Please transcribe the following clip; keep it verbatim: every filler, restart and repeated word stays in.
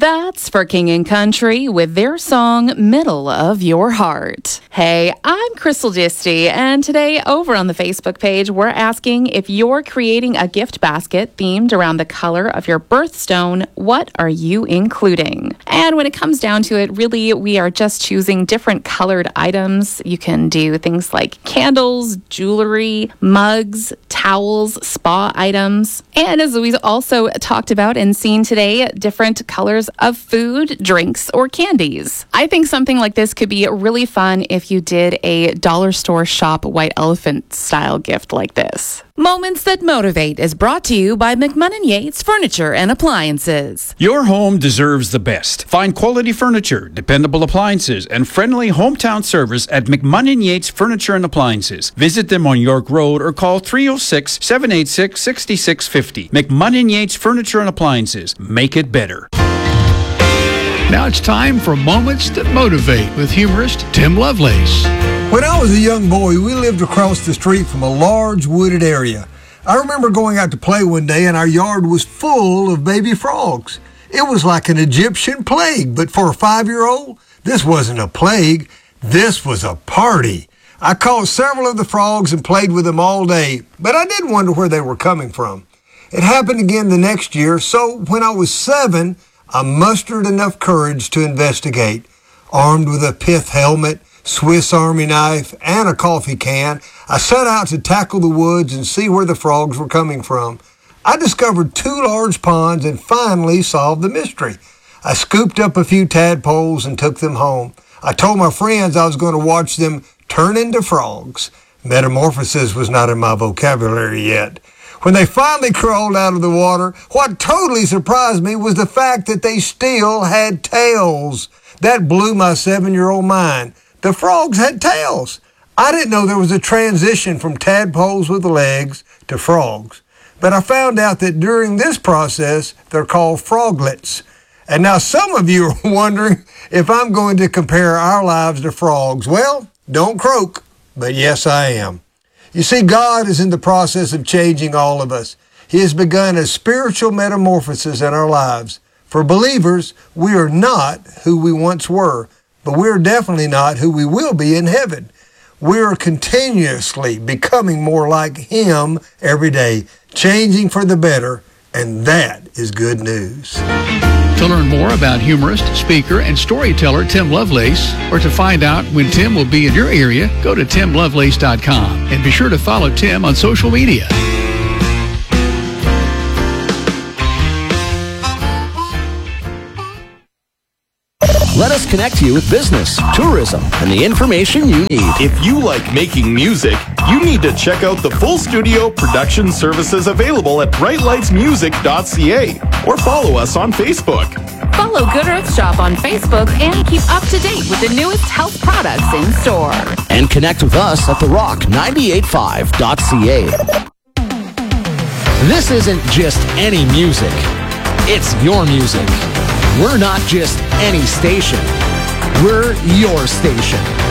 That's for King and Country with their song, Middle of Your Heart. Hey, I'm Crystal Disty, and today over on the Facebook page, we're asking if you're creating a gift basket themed around the color of your birthstone, what are you including? And when it comes down to it, really, we are just choosing different colored items. You can do things like candles, jewelry, mugs, towels, spa items. And as we also talked about and seen today, different colors of food, drinks, or candies. I think something like this could be really fun if you did a dollar store shop white elephant style gift like this. Moments That Motivate is brought to you by McMunn Yates Furniture and Appliances. Your home deserves the best. Find quality furniture, dependable appliances, and friendly hometown service at McMunn Yates Furniture and Appliances. Visit them on York Road or call three oh six, seven eight six, six six five oh. McMunn Yates Furniture and Appliances. Make it better. Now it's time for Moments That Motivate with humorist Tim Lovelace. When I was a young boy, we lived across the street from a large wooded area. I remember going out to play one day and our yard was full of baby frogs. It was like an Egyptian plague, but for a five-year-old, this wasn't a plague. This was a party. I caught several of the frogs and played with them all day, but I did wonder where they were coming from. It happened again the next year, so when I was seven, I mustered enough courage to investigate. Armed with a pith helmet, Swiss Army knife, and a coffee can, I set out to tackle the woods and see where the frogs were coming from. I discovered two large ponds and finally solved the mystery. I scooped up a few tadpoles and took them home. I told my friends I was going to watch them turn into frogs. Metamorphosis was not in my vocabulary yet. When they finally crawled out of the water, what totally surprised me was the fact that they still had tails. That blew my seven-year-old mind. The frogs had tails. I didn't know there was a transition from tadpoles with legs to frogs. But I found out that during this process, they're called froglets. And now some of you are wondering if I'm going to compare our lives to frogs. Well, don't croak, but yes, I am. You see, God is in the process of changing all of us. He has begun a spiritual metamorphosis in our lives. For believers, we are not who we once were, but we're definitely not who we will be in heaven. We're continuously becoming more like Him every day, changing for the better, and that is good news. To learn more about humorist, speaker, and storyteller Tim Lovelace, or to find out when Tim will be in your area, go to tim lovelace dot com and be sure to follow Tim on social media. Let us connect you with business, tourism, and the information you need. If you like making music, you need to check out the full studio production services available at bright lights music dot c a or follow us on Facebook. Follow Good Earth Shop on Facebook and keep up to date with the newest health products in store. And connect with us at the rock ninety-eight point five dot c a. This isn't just any music. It's your music. We're not just any station. We're your station.